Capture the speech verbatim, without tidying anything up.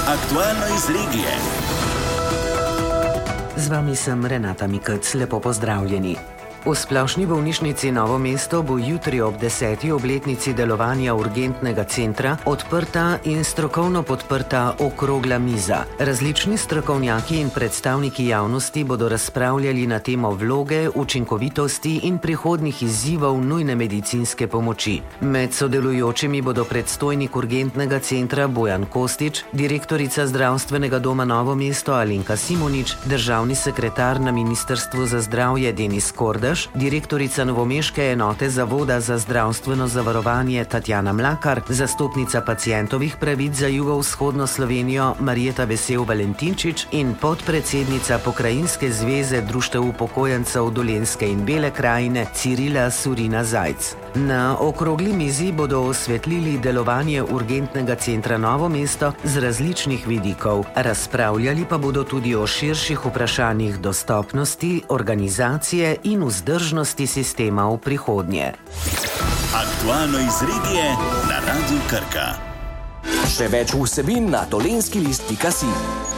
Aktualno iz regije. Z vami sem Renata Mikec, lepo pozdravljeni. V Splošni bolnišnici Novo mesto bo jutri ob deseti obletnici delovanja urgentnega centra odprta in strokovno podprta okrogla miza. Različni strokovnjaki in predstavniki javnosti bodo razpravljali na temo vloge, učinkovitosti in prihodnjih izzivov nujne medicinske pomoči. Med sodelujočimi bodo predstojnik urgentnega centra Bojan Kostič, direktorica zdravstvenega doma Novo mesto Alenka Simonič, državni sekretar na Ministrstvu za zdravje Denis Kordaš, direktorica novomeške enote Zavoda za zdravstveno zavarovanje Tatjana Mlakar, zastopnica pacientovih pravic za jugovzhodno Slovenijo Marjeta Vesel Valentinčič in podpredsednica Pokrajinske zveze društev upokojencev Dolenjske in Bele krajine Cirila Surina Zajc. Na okrogli mizi bodo osvetlili delovanje urgentnega centra Novo mesto z različnih vidikov. Razpravljali pa bodo tudi o širših vprašanjih dostopnosti, organizacije in vzdržnosti sistema v prihodnje. Aktualno iz regije na Radiu Krka. Še več vsebin na dolenjski list pika si.